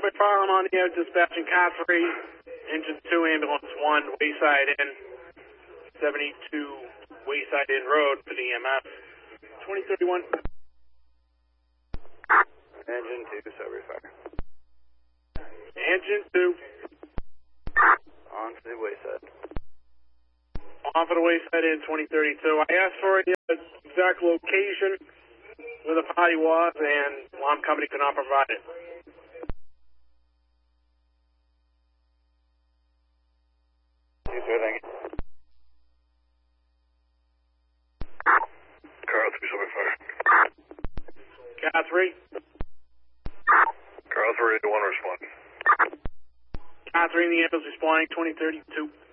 Subway Fire, I'm on the air dispatching car 3, engine 2, ambulance 1, Wayside Inn, 72 Wayside Inn Road for the EMS. 2031. Engine 2, Subway Fire. Engine 2. On to the Wayside. On for the Wayside Inn, 2032. I asked for the exact location where the party was, and alarm company could not provide it. Thank you. Car 3, Subway Fire. Car 3. Car 3, 1 respond. Car 3 in the ambulance responding, 2032.